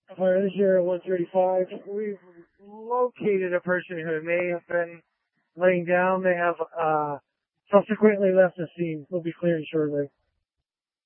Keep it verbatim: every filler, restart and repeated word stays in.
Fire this year at one thirty-five. We've located a person who may have been laying down. They have uh, subsequently left the scene. We'll be clearing shortly.